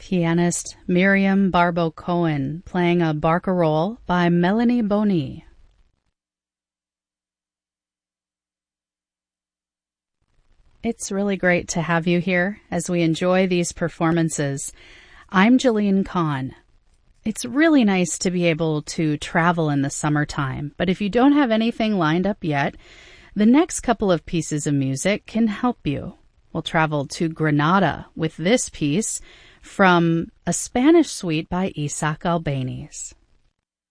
Pianist Miriam Barbeau-Cohen playing a barcarolle by Melanie Boni. It's really great to have you here as we enjoy these performances. I'm Jillian Kahn. It's really nice to be able to travel in the summertime, but if you don't have anything lined up yet, the next couple of pieces of music can help you. We'll travel to Granada with this piece from a Spanish suite by Isaac Albéniz.